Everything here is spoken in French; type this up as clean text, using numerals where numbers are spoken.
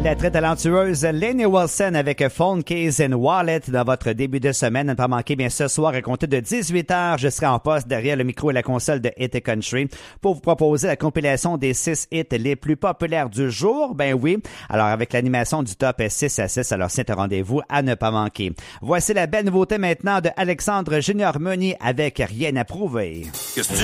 La très talentueuse Lainey Wilson avec Phone, Keys and Wallet dans votre début de semaine. Ne pas manquer, bien, ce soir, à compter de 18h, je serai en poste derrière le micro et la console de Hit Country pour vous proposer la compilation des 6 hits les plus populaires du jour. Ben oui. Alors, avec l'animation du top 6 à 6, alors c'est un rendez-vous à ne pas manquer. Voici la belle nouveauté maintenant de Alexandre Junior Meunier avec Rien à prouver. Qu'est-ce que tu